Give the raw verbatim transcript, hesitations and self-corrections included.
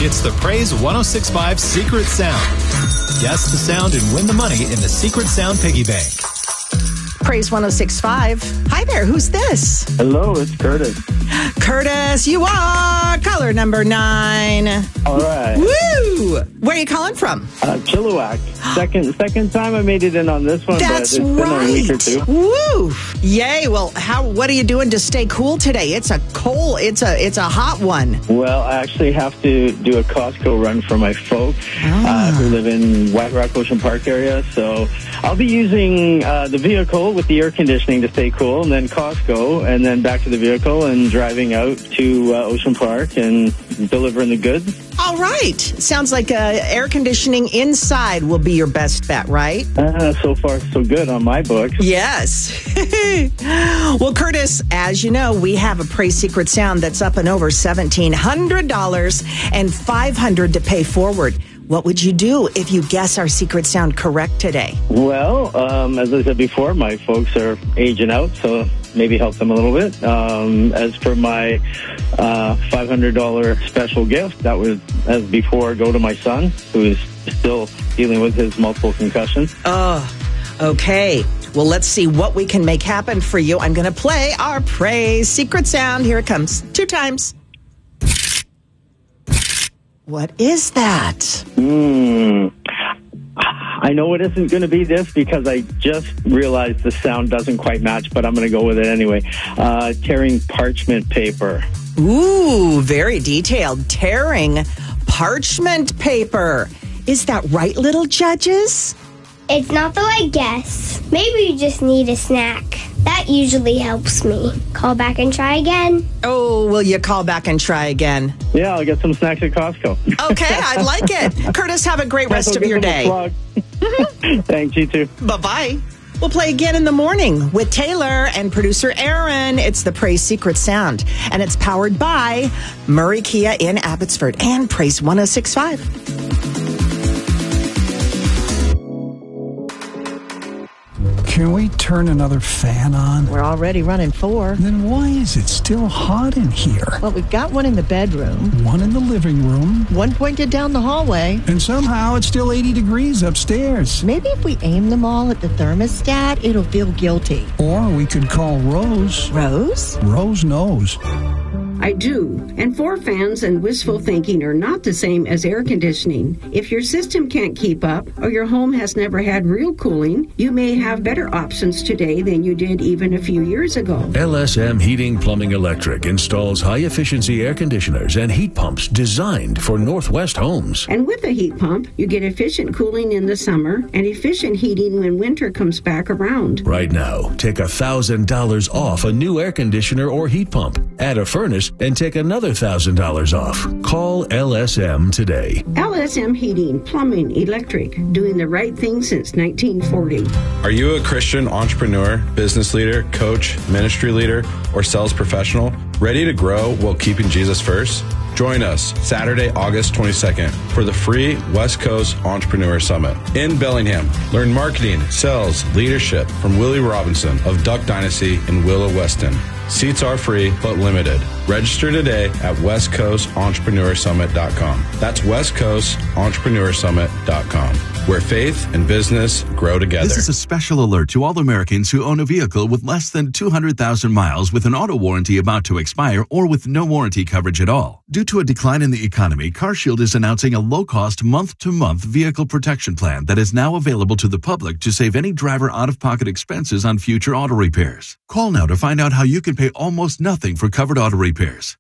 It's the Praise one oh six point five Secret Sound. Guess the sound and win the money in the Secret Sound Piggy Bank. Praise one oh six point five. Hi there, who's this? Hello, it's Curtis. Curtis, you are caller number nine. All right. Woo! Where are you calling from? Uh, Chilliwack. Second second time I made it in on this one, That's but it's been right. a week or two. Woo! Yay! Well, how? What are you doing to stay cool today? It's a cold. It's a. It's a hot one. Well, I actually have to do a Costco run for my folks Ah. uh, who live in White Rock Ocean Park area. So I'll be using uh, the vehicle with the air conditioning to stay cool, and then Costco, and then back to the vehicle and driving out to uh, Ocean Park and delivering the goods. All right. Sounds like uh, air conditioning inside will be your best bet, right? Uh, so far, so good on my book. Yes. Well, Curtis, as you know, we have a Praise Secret Sound that's up and over seventeen hundred dollars and five hundred dollars to pay forward. What would you do if you guess our Secret Sound correct today? Well, um, as I said before, my folks are aging out, so maybe help them a little bit. Um, as for my uh, five hundred dollars special gift, that was, as before, go to my son, who is still dealing with his multiple concussions. Oh, okay. Well, let's see what we can make happen for you. I'm going to play our Praise Secret Sound. Here it comes. Two times. What is that? Hmm. I know it isn't going to be this because I just realized the sound doesn't quite match, but I'm going to go with it anyway. Uh, tearing parchment paper. Ooh, very detailed. Tearing parchment paper. Is that right, little judges? It's not the right guess. Maybe you just need a snack. That usually helps me. Call back and try again. Oh, will you call back and try again? Yeah, I'll get some snacks at Costco. Okay, I like it. Curtis, have a great rest I'll of give your them a day. plug. Thanks, you too. Bye-bye. We'll play again in the morning with Taylor and producer Aaron. It's the Praise Secret Sound, and it's powered by Murray Kia in Abbotsford and Praise one oh six point five. Can we turn another fan on? We're already running four. Then why is it still hot in here? Well, we've got one in the bedroom, One in the living room, one pointed down the hallway. and somehow it's still eighty degrees upstairs. Maybe if we aim them all at the thermostat, it'll feel guilty. Or we could call Rose. Rose? Rose knows. I do. And four fans and wishful thinking are not the same as air conditioning. If your system can't keep up or your home has never had real cooling, you may have better options today than you did even a few years ago. L S M Heating Plumbing Electric installs high-efficiency air conditioners and heat pumps designed for Northwest homes. And with a heat pump, you get efficient cooling in the summer and efficient heating when winter comes back around. Right now, take one thousand dollars off a new air conditioner or heat pump. Add a furnace and take another one thousand dollars off. Call L S M today. L S M Heating, Plumbing, Electric, doing the right thing since nineteen forty. Are you a Christian entrepreneur, business leader, coach, ministry leader, or sales professional ready to grow while keeping Jesus first? Join us Saturday, August twenty-second for the free West Coast Entrepreneur Summit in Bellingham. Learn marketing, sales, leadership from Willie Robinson of Duck Dynasty in Willow Weston. Seats are free but limited. Register today at west coast entrepreneur summit dot com. That's west coast entrepreneur summit dot com, where faith and business grow together. This is a special alert to all Americans who own a vehicle with less than two hundred thousand miles with an auto warranty about to expire or with no warranty coverage at all. Due to a decline in the economy, CarShield is announcing a low-cost month-to-month vehicle protection plan that is now available to the public to save any driver out-of-pocket expenses on future auto repairs. Call now to find out how you can pay almost nothing for covered auto repairs.